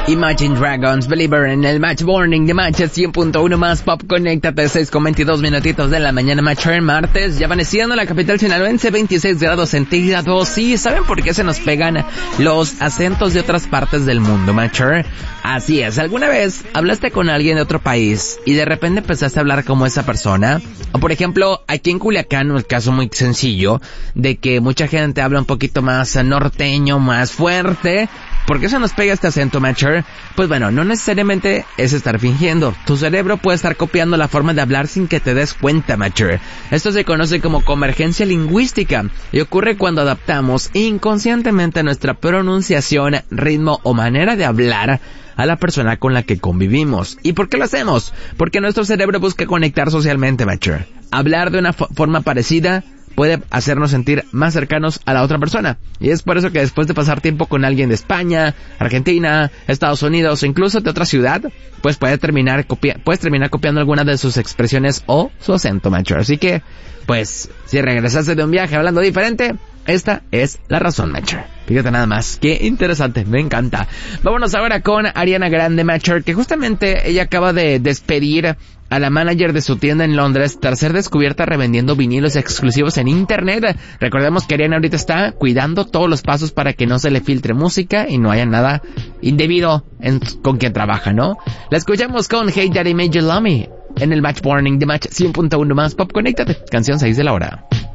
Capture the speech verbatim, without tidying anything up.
Imagine Dragons, Believer en el Match Morning de Match cien punto uno más Pop. Conéctate, seis con veintidós minutitos de la mañana, Match en martes, ya amaneciendo la capital sinaloense, veintiséis grados centígrados. Sí, ¿saben por qué se nos pegan los acentos de otras partes del mundo, Match? Así es, ¿alguna vez hablaste con alguien de otro país y de repente empezaste a hablar como esa persona? O por ejemplo, aquí en Culiacán, un caso muy sencillo, de que mucha gente habla un poquito más norteño, más fuerte. ¿Por qué se nos pega este acento, Matcher? Pues bueno, no necesariamente es estar fingiendo. Tu cerebro puede estar copiando la forma de hablar sin que te des cuenta, Matcher. Esto se conoce como convergencia lingüística y ocurre cuando adaptamos inconscientemente nuestra pronunciación, ritmo o manera de hablar a la persona con la que convivimos. ¿Y por qué lo hacemos? Porque nuestro cerebro busca conectar socialmente, Matcher. Hablar de una fo- forma parecida puede hacernos sentir más cercanos a la otra persona. Y es por eso que después de pasar tiempo con alguien de España, Argentina, Estados Unidos o incluso de otra ciudad, pues puedes terminar, copia- puedes terminar copiando alguna de sus expresiones o su acento, macho. Así que, pues, si regresaste de un viaje hablando diferente, esta es la razón, macho. Fíjate nada más, qué interesante, me encanta. Vámonos ahora con Ariana Grande, macho, que justamente ella acaba de despedir a la manager de su tienda en Londres tras ser descubierta revendiendo vinilos exclusivos en internet. Recordemos que Ariana ahorita está cuidando todos los pasos para que no se le filtre música y no haya nada indebido en, con quien trabaja, ¿no? La escuchamos con Hey Daddy Made You Love Me en el Match Morning de Match cien punto uno más Pop. Conéctate, canción seis de la hora.